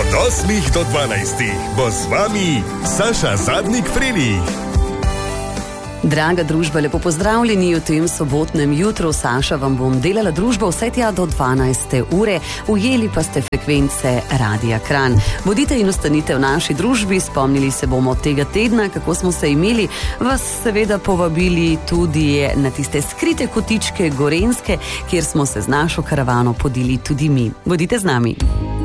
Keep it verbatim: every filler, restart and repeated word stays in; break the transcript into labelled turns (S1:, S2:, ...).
S1: Od osmih do dvanajstih bo z vami Saša Zadnik Frelih.
S2: Draga družba, lepo pozdravljeni v tem sobotnem jutru. Saša vam bom delala družbo vse tja do dvanajste ure. Ujeli pa ste frekvence Radia Kranj. Bodite in ostanite v naši družbi, spomnili se bomo tega tedna, kako smo se imeli, vas seveda povabili tudi na tiste skrite kotičke Gorenjske, kjer smo se z našo karavano podili tudi mi. Bodite z nami.